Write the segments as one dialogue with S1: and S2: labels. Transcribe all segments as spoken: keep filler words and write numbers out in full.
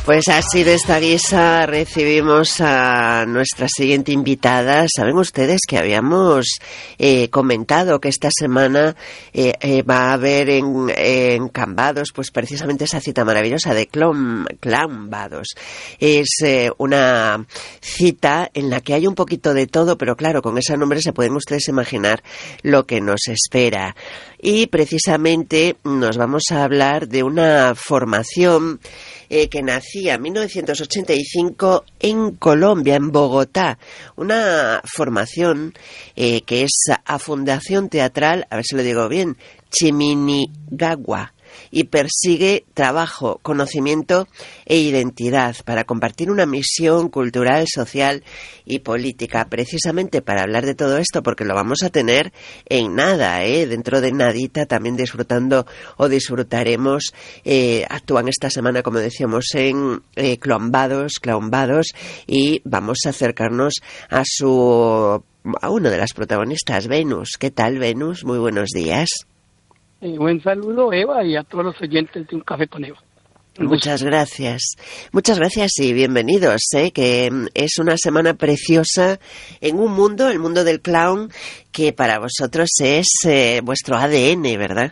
S1: Pues así de esta guisa recibimos a nuestra siguiente invitada. Saben ustedes que habíamos eh, comentado que esta semana eh, eh, va a haber en, en Cambados pues precisamente esa cita maravillosa de Clon, Clambados. Es eh, una cita en la que hay un poquito de todo, pero claro, con ese nombre se pueden ustedes imaginar lo que nos espera. Y precisamente nos vamos a hablar de una formación Eh, que nacía en mil novecientos ochenta y cinco en Colombia, en Bogotá. Una formación eh, que es a Fundación Teatral, a ver si lo digo bien, Chiminigagua, y persigue trabajo, conocimiento e identidad para compartir una misión cultural, social y política. Precisamente para hablar de todo esto, porque lo vamos a tener en nada, ¿eh? Dentro de nadita, también disfrutando o disfrutaremos. Eh, actúan esta semana, como decíamos, en eh, Clambados, Clambados, y vamos a acercarnos a su a una de las protagonistas, Venus. ¿Qué tal, Venus? Muy buenos días.
S2: Eh, buen saludo, Eva, y a todos los oyentes de Un Café con Eva.
S1: Muchas gracias. Muchas gracias y bienvenidos, ¿eh? Que es una semana preciosa en un mundo, el mundo del clown, que para vosotros es eh, vuestro A D N, ¿verdad?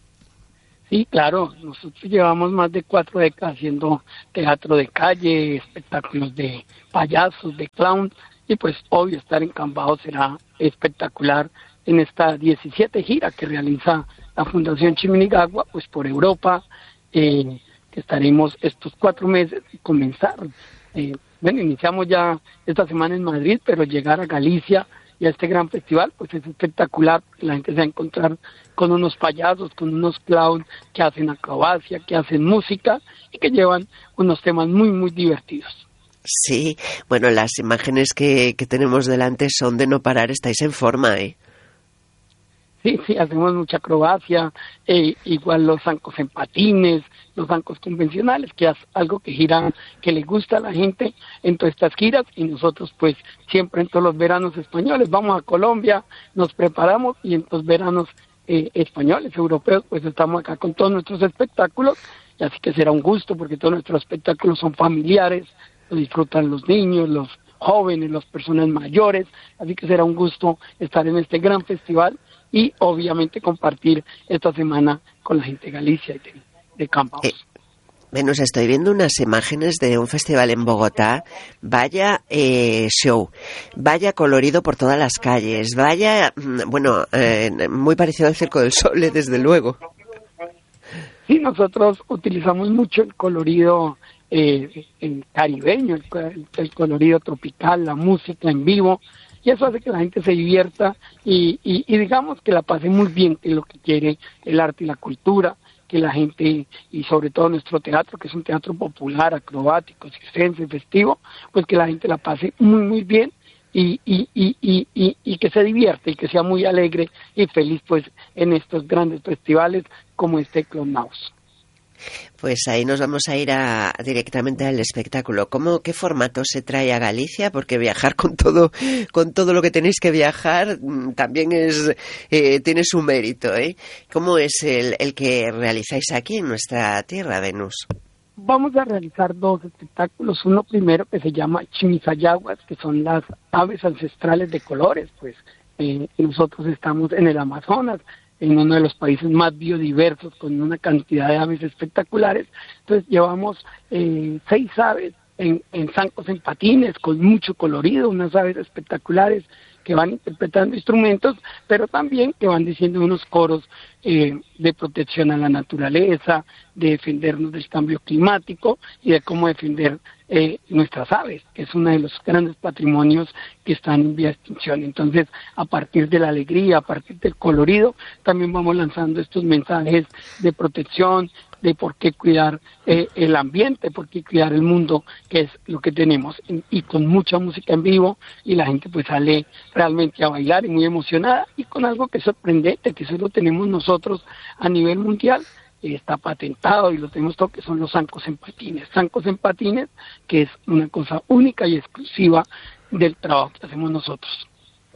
S2: Sí, claro. Nosotros llevamos más de cuatro décadas haciendo teatro de calle, espectáculos de payasos, de clown, y pues obvio estar en Cambados será espectacular en esta diecisiete gira que realiza la Fundación Chiminigagua, pues por Europa, eh, que estaremos estos cuatro meses y comenzar. Eh, bueno, iniciamos ya esta semana en Madrid, pero llegar a Galicia y a este gran festival, pues es espectacular. La gente se va a encontrar con unos payasos, con unos clowns que hacen acrobacia, que hacen música y que llevan unos temas muy, muy divertidos.
S1: Sí, bueno, las imágenes que, que tenemos delante son de no parar, estáis en forma, ¿eh?
S2: Sí, sí, hacemos mucha acrobacia, eh, igual los zancos en patines, los zancos convencionales, que es algo que gira, que le gusta a la gente en todas estas giras, y nosotros pues siempre en todos los veranos españoles vamos a Colombia, nos preparamos y en los veranos eh, españoles, europeos, pues estamos acá con todos nuestros espectáculos, y así que será un gusto porque todos nuestros espectáculos son familiares, lo disfrutan los niños, los jóvenes, las personas mayores, así que será un gusto estar en este gran festival y obviamente compartir esta semana con la gente de Galicia y de, de Cambados.
S1: Eh, Venus, estoy viendo unas imágenes de un festival en Bogotá. Vaya eh, show, vaya colorido por todas las calles, vaya, bueno, eh, muy parecido al Circo del Sol, desde luego.
S2: Sí, nosotros utilizamos mucho el colorido eh, el caribeño, el, el colorido tropical, la música en vivo, y eso hace que la gente se divierta y, y, y digamos que la pase muy bien, que es lo que quiere el arte y la cultura, que la gente, y sobre todo nuestro teatro, que es un teatro popular, acrobático, circense, festivo, pues que la gente la pase muy, muy bien y, y, y, y, y, y que se divierte y que sea muy alegre y feliz pues en estos grandes festivales como este Clambados.
S1: Pues ahí nos vamos a ir a, directamente al espectáculo. ¿Cómo, qué formato se trae a Galicia? Porque viajar con todo, con todo lo que tenéis que viajar también es eh, tiene su mérito, ¿eh? ¿Cómo es el, el que realizáis aquí en nuestra tierra, Venus?
S2: Vamos a realizar dos espectáculos. Uno primero que se llama Chimisayaguas, que son las aves ancestrales de colores. Pues eh, nosotros estamos en el Amazonas, en uno de los países más biodiversos, con una cantidad de aves espectaculares. Entonces llevamos eh, seis aves en, en zancos en patines, con mucho colorido, unas aves espectaculares que van interpretando instrumentos, pero también que van diciendo unos coros eh, de protección a la naturaleza, de defendernos del cambio climático y de cómo defender eh, nuestras aves, que es uno de los grandes patrimonios que están en vía de extinción. Entonces, a partir de la alegría, a partir del colorido, también vamos lanzando estos mensajes de protección, de por qué cuidar eh, el ambiente, por qué cuidar el mundo, que es lo que tenemos, y, y con mucha música en vivo, y la gente pues sale realmente a bailar y muy emocionada, y con algo que es sorprendente, que eso lo tenemos nosotros a nivel mundial, eh, está patentado y lo tenemos todo, que son los zancos en patines, zancos en patines, que es una cosa única y exclusiva del trabajo que hacemos nosotros.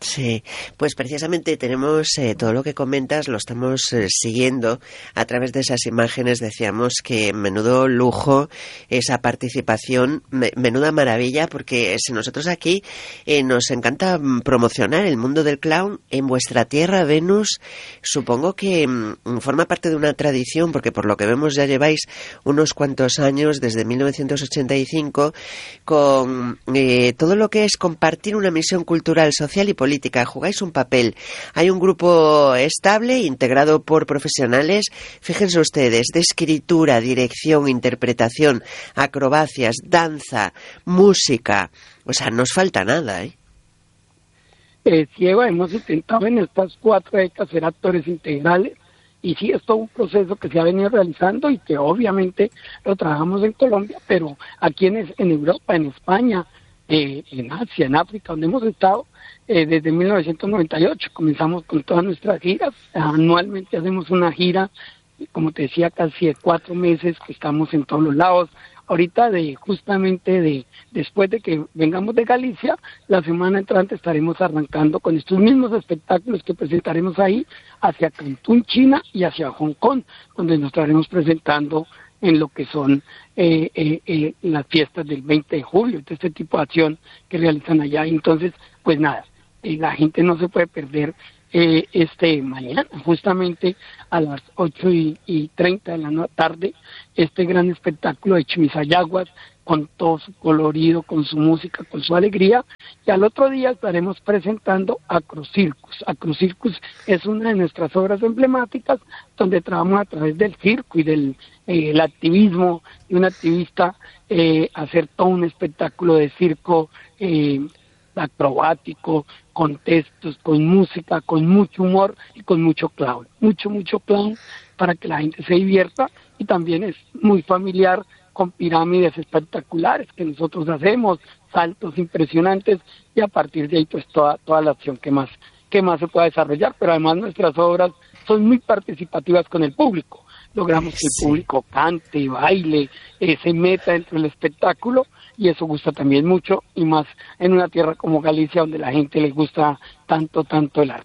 S1: Sí, pues precisamente tenemos eh, todo lo que comentas, lo estamos eh, siguiendo a través de esas imágenes. Decíamos que menudo lujo esa participación, me, menuda maravilla, porque si nosotros aquí eh, nos encanta promocionar el mundo del clown, en vuestra tierra, Venus, supongo que mm, forma parte de una tradición, porque por lo que vemos ya lleváis unos cuantos años, desde mil novecientos ochenta y cinco, con eh, todo lo que es compartir una misión cultural, social y política. Jugáis un papel. Hay un grupo estable, integrado por profesionales, fíjense ustedes, de escritura, dirección, interpretación, acrobacias, danza, música. O sea, no os falta nada, ¿eh?
S2: Eh, sí, Eva, hemos intentado en estas cuatro décadas ser actores integrales, y sí, es todo un proceso que se ha venido realizando y que obviamente lo trabajamos en Colombia, pero aquí en, en Europa, en España, eh, en Asia, en África, donde hemos estado eh, desde mil novecientos noventa y ocho. Comenzamos con todas nuestras giras. Anualmente hacemos una gira, como te decía, casi de cuatro meses, que estamos en todos los lados. Ahorita, de justamente de después de que vengamos de Galicia, la semana entrante estaremos arrancando con estos mismos espectáculos que presentaremos ahí hacia Cantún, China, y hacia Hong Kong, donde nos estaremos presentando en lo que son eh, eh, eh, las fiestas del veinte de julio, de este tipo de acción que realizan allá. Entonces, pues nada, eh, la gente no se puede perder eh, este mañana, justamente a las ocho y treinta de la tarde, este gran espectáculo de Chimisayaguas, con todo su colorido, con su música, con su alegría. Y al otro día estaremos presentando Acrocircus. Acrocircus es una de nuestras obras emblemáticas, donde trabajamos a través del circo y del eh, el activismo de un activista, eh, hacer todo un espectáculo de circo eh, acrobático, con textos, con música, con mucho humor y con mucho clown. Mucho, mucho clown para que la gente se divierta, y también es muy familiar, con pirámides espectaculares que nosotros hacemos, saltos impresionantes, y a partir de ahí pues toda toda la acción que más que más se pueda desarrollar. Pero además nuestras obras son muy participativas con el público. Logramos que el público cante, baile, eh, se meta dentro del espectáculo, y eso gusta también mucho, y más en una tierra como Galicia, donde la gente le gusta tanto, tanto el arte.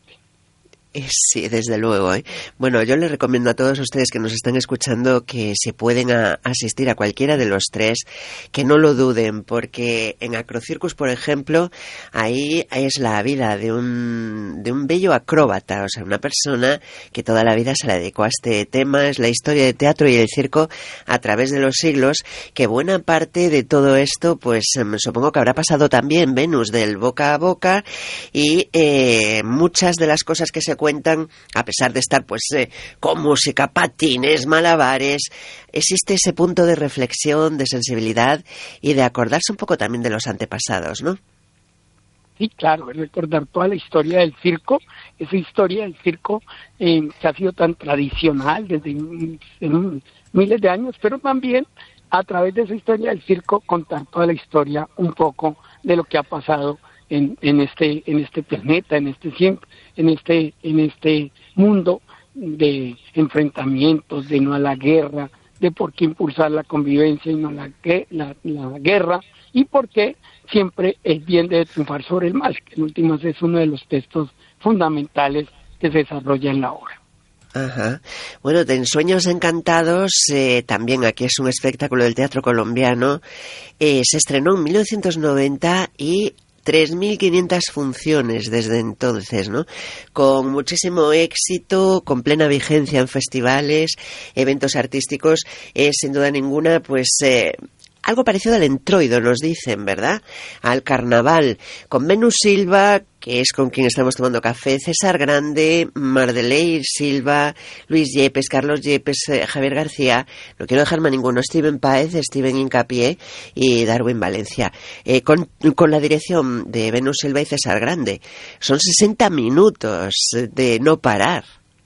S1: Sí, desde luego, ¿eh? Bueno, yo les recomiendo a todos ustedes que nos están escuchando que si pueden a, asistir a cualquiera de los tres, que no lo duden, porque en Acrocircus, por ejemplo, ahí es la vida de un, de un bello acróbata, o sea, una persona que toda la vida se la dedicó a este tema. Es la historia del teatro y el circo a través de los siglos, que buena parte de todo esto, pues supongo que habrá pasado también, Venus, del boca a boca, y eh, muchas de las cosas que se cuentan, a pesar de estar pues eh, con música, patines, malabares, existe ese punto de reflexión, de sensibilidad y de acordarse un poco también de los antepasados, ¿no?
S2: Sí, claro, recordar toda la historia del circo, esa historia del circo eh, que ha sido tan tradicional desde en, miles de años, pero también a través de esa historia del circo contar toda la historia un poco de lo que ha pasado en, en este en este planeta, en este en este en este mundo de enfrentamientos, de no a la guerra, de por qué impulsar la convivencia y no la, la, la guerra, y por qué siempre el bien debe triunfar sobre el mal, que en últimas es uno de los textos fundamentales que se desarrolla en la obra.
S1: Ajá. Bueno, en Sueños Encantados, eh, también aquí es un espectáculo del teatro colombiano, eh, se estrenó en mil novecientos noventa y tres mil quinientas funciones desde entonces, ¿no? Con muchísimo éxito, con plena vigencia en festivales, eventos artísticos, eh, sin duda ninguna, pues eh, algo parecido al entroido, nos dicen, ¿verdad? Al carnaval, con Venus Silva, que es con quien estamos tomando café, César Grande, Mardeley Silva, Luis Yepes, Carlos Yepes, eh, Javier García, no quiero dejarme a ninguno, Steven Páez, Steven Hincapié y Darwin Valencia, eh, con, con la dirección de Venus Silva y César Grande. Son sesenta minutos de no parar.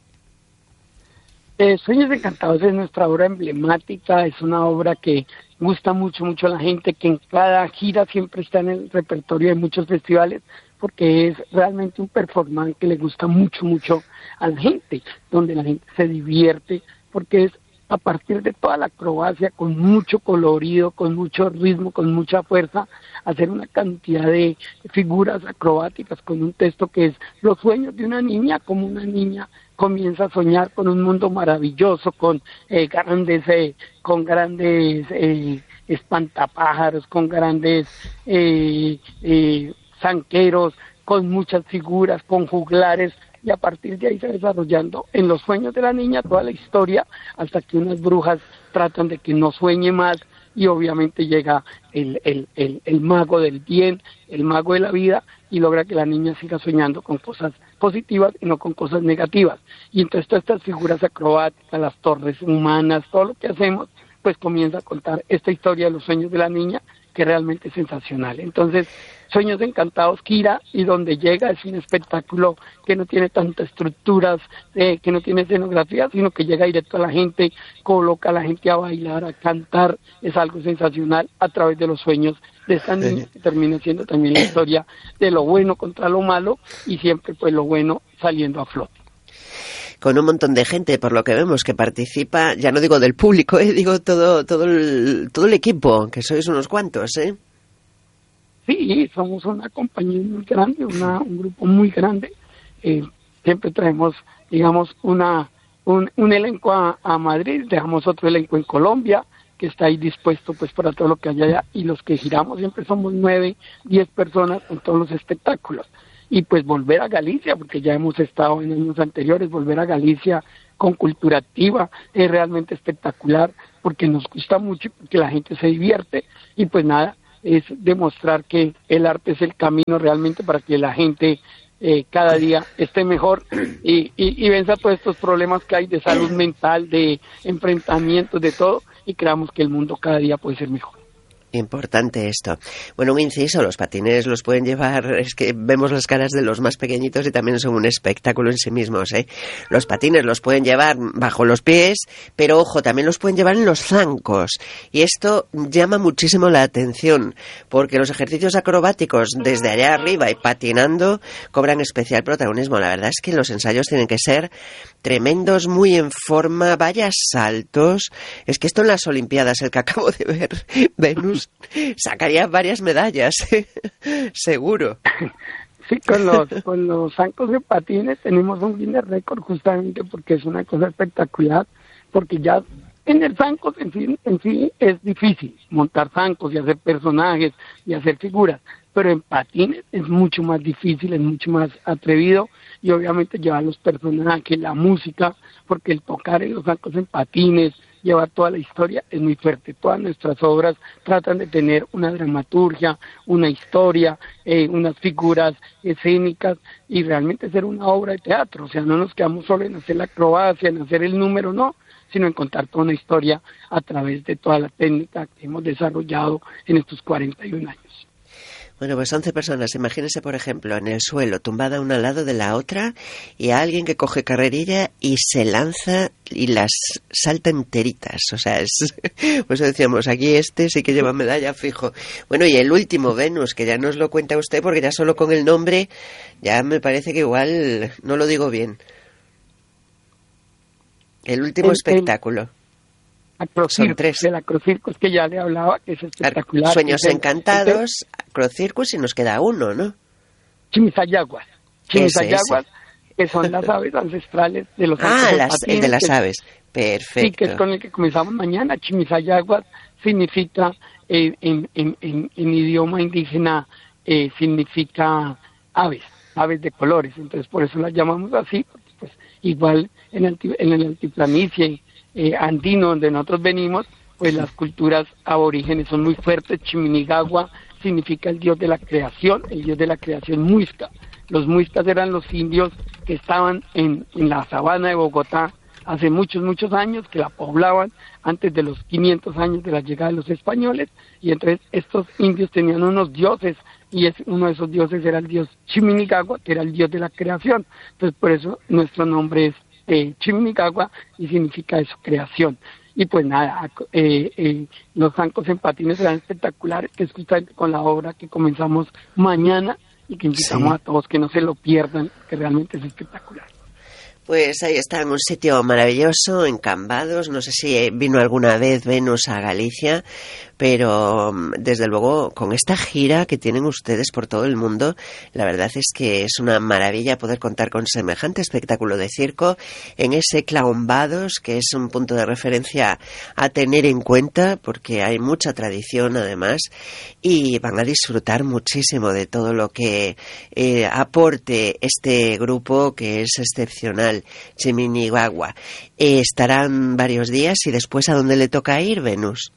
S2: Eh, Sueños Encantados es nuestra obra emblemática, es una obra que gusta mucho, mucho a la gente, que en cada gira siempre está en el repertorio de muchos festivales, porque es realmente un performance que le gusta mucho, mucho a la gente, donde la gente se divierte, porque es a partir de toda la acrobacia, con mucho colorido, con mucho ritmo, con mucha fuerza, hacer una cantidad de figuras acrobáticas con un texto que es los sueños de una niña, como una niña comienza a soñar con un mundo maravilloso, con eh, grandes, eh, con grandes eh, espantapájaros, con grandes eh, eh, zanqueros, con muchas figuras, con juglares, y a partir de ahí se va desarrollando en los sueños de la niña toda la historia, hasta que unas brujas tratan de que no sueñe más, y obviamente llega el, el, el, el mago del bien, el mago de la vida, y logra que la niña siga soñando con cosas positivas y no con cosas negativas. Y entonces todas estas figuras acrobáticas, las torres humanas, todo lo que hacemos, pues comienza a contar esta historia de los sueños de la niña, que realmente es sensacional. Entonces, Sueños Encantados, Kira, y donde llega es un espectáculo que no tiene tantas estructuras, eh, que no tiene escenografía, sino que llega directo a la gente, coloca a la gente a bailar, a cantar, es algo sensacional a través de los sueños de esta niña, que termina siendo también la historia de lo bueno contra lo malo, y siempre pues lo bueno saliendo a flote.
S1: Con un montón de gente, por lo que vemos, que participa, ya no digo del público, eh, digo todo todo el, todo el equipo, que sois unos cuantos, ¿eh?
S2: Sí, somos una compañía muy grande, una, un grupo muy grande. Eh, siempre traemos, digamos, una un, un elenco a, a Madrid, dejamos otro elenco en Colombia, que está ahí dispuesto pues para todo lo que haya allá, y los que giramos siempre somos nueve, diez personas en todos los espectáculos. Y pues volver a Galicia, porque ya hemos estado en años anteriores, volver a Galicia con cultura activa es realmente espectacular, porque nos gusta mucho y porque la gente se divierte, y pues nada, es demostrar que el arte es el camino realmente para que la gente eh, cada día esté mejor y, y, y venza todos estos problemas que hay de salud mental, de enfrentamientos, de todo, y creamos que el mundo cada día puede ser mejor.
S1: Importante esto. Bueno, un inciso, los patines los pueden llevar, es que vemos las caras de los más pequeñitos y también son un espectáculo en sí mismos, ¿eh? Los patines los pueden llevar bajo los pies, pero ojo, también los pueden llevar en los zancos. Y esto llama muchísimo la atención, porque los ejercicios acrobáticos desde allá arriba y patinando cobran especial protagonismo. La verdad es que los ensayos tienen que ser tremendos, muy en forma, vaya saltos. Es que esto en las Olimpiadas, el que acabo de ver, Venus, sacaría varias medallas, seguro.
S2: Sí, con los con los zancos de patines tenemos un Guinness récord, justamente porque es una cosa espectacular, porque ya en el zancos en sí, en sí es difícil montar zancos y hacer personajes y hacer figuras, pero en patines es mucho más difícil, es mucho más atrevido, y obviamente llevar los personajes, la música, porque el tocar en los zancos en patines, llevar toda la historia es muy fuerte. Todas nuestras obras tratan de tener una dramaturgia, una historia, eh, unas figuras escénicas, y realmente ser una obra de teatro. O sea, no nos quedamos solo en hacer la acrobacia, en hacer el número, no, sino en contar toda una historia a través de toda la técnica que hemos desarrollado en estos cuarenta y un años.
S1: Bueno, pues once personas, imagínense, por ejemplo, en el suelo, tumbada una al lado de la otra, y a alguien que coge carrerilla y se lanza y las salta enteritas. O sea, es, pues decíamos, aquí este sí que lleva medalla fijo. Bueno, y el último, Venus, que ya nos lo cuenta usted, porque ya solo con el nombre, ya me parece que igual no lo digo bien. El último el, espectáculo.
S2: El... Acrocircus, tres. El Acrocircus que ya le hablaba, que es espectacular.
S1: Sueños el, Encantados, el, Acrocircus, y nos queda uno, ¿no?
S2: Chimizayaguas. Chimizayaguas, que son las aves ancestrales de los
S1: Ah, las, patines, el de las
S2: que,
S1: aves. Perfecto.
S2: Sí, que es con el que comenzamos mañana. Chimizayaguas significa, eh, en, en, en, en idioma indígena, eh, significa aves, aves de colores. Entonces, por eso las llamamos así, porque pues igual en el, en el altiplanicie Eh, andino, donde nosotros venimos, pues las culturas aborígenes son muy fuertes. Chiminigagua significa el dios de la creación, el dios de la creación muisca. Los muiscas eran los indios que estaban en, en la sabana de Bogotá hace muchos, muchos años, que la poblaban antes de los quinientos años de la llegada de los españoles, y entonces estos indios tenían unos dioses, y es, uno de esos dioses era el dios Chiminigagua, que era el dios de la creación. Entonces por eso nuestro nombre es Eh, Chiminigagua, y significa eso, creación. Y pues nada, eh, eh, los zancos en patines serán espectaculares, que es justamente con la obra que comenzamos mañana, y que invitamos sí. a todos que no se lo pierdan, que realmente es espectacular.
S1: Pues ahí está, en un sitio maravilloso, en Cambados. No sé si vino alguna vez Venus a Galicia, pero desde luego con esta gira que tienen ustedes por todo el mundo, la verdad es que es una maravilla poder contar con semejante espectáculo de circo en ese Claumbados, que es un punto de referencia a tener en cuenta porque hay mucha tradición además y van a disfrutar muchísimo de todo lo que eh, aporte este grupo que es excepcional, Chiminiguagua. Eh, estarán varios días y después ¿a dónde le toca ir, Venus?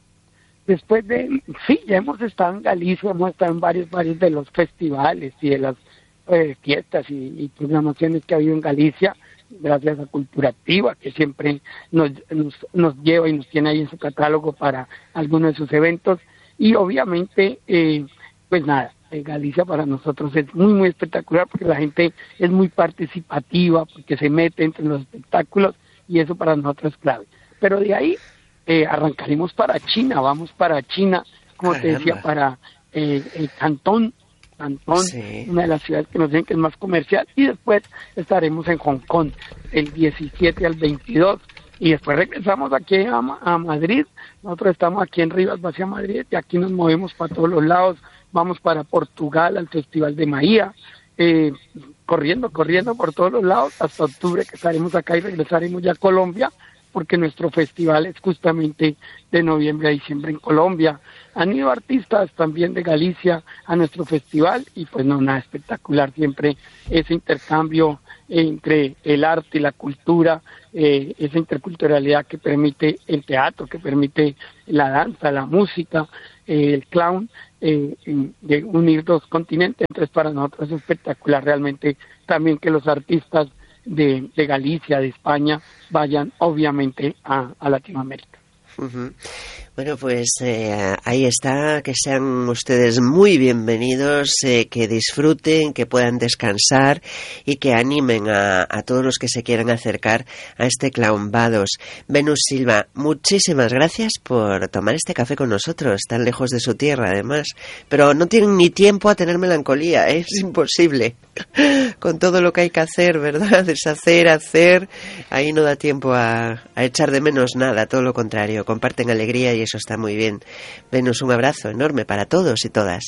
S2: Después de, sí, ya hemos estado en Galicia, hemos estado en varios, varios de los festivales y de las eh, fiestas y, y programaciones que ha habido en Galicia, gracias a Cultura Activa, que siempre nos, nos, nos lleva y nos tiene ahí en su catálogo para algunos de sus eventos. Y obviamente, eh, pues nada, eh, Galicia para nosotros es muy, muy espectacular porque la gente es muy participativa, porque se mete entre los espectáculos y eso para nosotros es clave. Pero de ahí eh, arrancaremos para China, vamos para China, como Caramba. te decía, para eh, el Cantón, Cantón, sí. una de las ciudades que nos dicen que es más comercial, y después estaremos en Hong Kong, el diecisiete al veintidós, y después regresamos aquí a, a Madrid. Nosotros estamos aquí en Rivas Vacia, Madrid, y aquí nos movemos para todos los lados. Vamos para Portugal, al Festival de Maía, eh, corriendo, corriendo por todos los lados, hasta octubre que estaremos acá y regresaremos ya a Colombia, porque nuestro festival es justamente de noviembre a diciembre en Colombia. Han ido artistas también de Galicia a nuestro festival y pues no, nada, espectacular siempre ese intercambio entre el arte y la cultura, eh, esa interculturalidad que permite el teatro, que permite la danza, la música, eh, el clown, eh, de unir dos continentes. Entonces para nosotros es espectacular realmente también que los artistas de, de Galicia, de España, vayan obviamente a, a Latinoamérica.
S1: Uh-huh. Bueno, pues eh, ahí está, que sean ustedes muy bienvenidos, eh, que disfruten, que puedan descansar y que animen a, a todos los que se quieran acercar a este Claumbados. Venus Silva, muchísimas gracias por tomar este café con nosotros, tan lejos de su tierra además, pero no tienen ni tiempo a tener melancolía, ¿eh? Es imposible, con todo lo que hay que hacer, ¿verdad? Deshacer, hacer, ahí no da tiempo a, a echar de menos nada, todo lo contrario, comparten alegría y eso está muy bien. Venus, un abrazo enorme para todos y todas.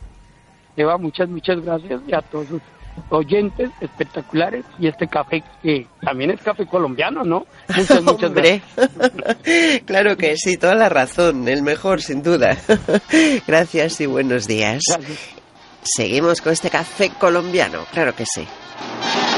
S2: Eva, muchas, muchas gracias y a todos sus oyentes espectaculares y este café que también es café colombiano, ¿no? Muchas, muchas
S1: Hombre. gracias. Claro que sí, toda la razón, el mejor sin duda. Gracias y buenos días.
S2: Gracias.
S1: Seguimos con este café colombiano, claro que sí.